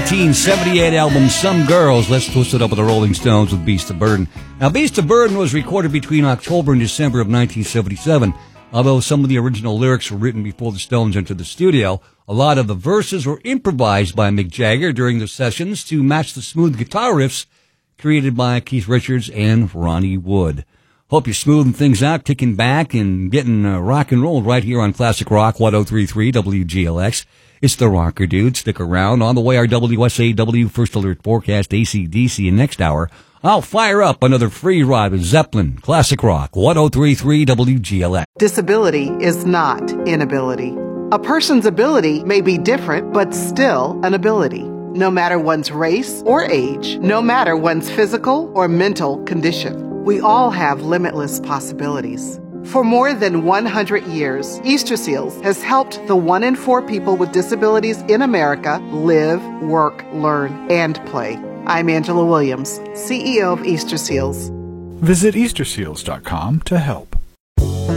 1978 album Some Girls. Let's twist it up with the Rolling Stones with Beast of Burden. Now, Beast of Burden was recorded between October and December of 1977. Although some of the original lyrics were written before the Stones entered the studio, a lot of the verses were improvised by Mick Jagger during the sessions to match the smooth guitar riffs created by Keith Richards and Ronnie Wood. Hope you're smoothing things out, kicking back, and getting rock and rolled right here on Classic Rock 103.3 WGLX. It's the Rocker Dude. Stick around. On the way, our WSAW First Alert Forecast, AC/DC, and next hour, I'll fire up another free ride with Zeppelin. Classic Rock 103.3 WGLX. Disability is not inability. A person's ability may be different, but still an ability. No matter one's race or age, no matter one's physical or mental condition, we all have limitless possibilities. For more than 100 years, Easter Seals has helped the 1 in 4 people with disabilities in America live, work, learn, and play. I'm Angela Williams, CEO of Easter Seals. Visit easterseals.com to help.